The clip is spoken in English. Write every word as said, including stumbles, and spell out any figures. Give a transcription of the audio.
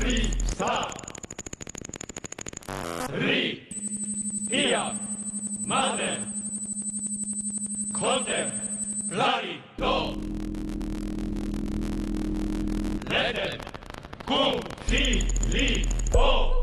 Risa, Ri, Ia, Mane, Kontem, Plari, Do, Leden, Kum, Fi, Li, O.